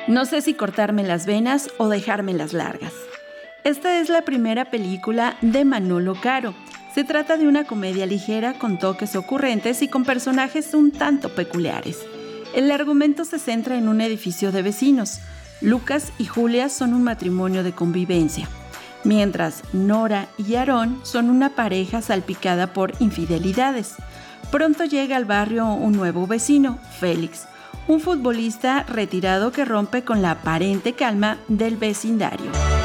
No sé si cortarme las venas o dejármelas largas. Esta es la primera película de Manolo Caro. Se trata de una comedia ligera con toques ocurrentes y con personajes un tanto peculiares. El argumento se centra en un edificio de vecinos. Lucas y Julia son un matrimonio de convivencia, mientras Nora y Aarón son una pareja salpicada por infidelidades. Pronto llega al barrio un nuevo vecino, Félix, un futbolista retirado que rompe con la aparente calma del vecindario.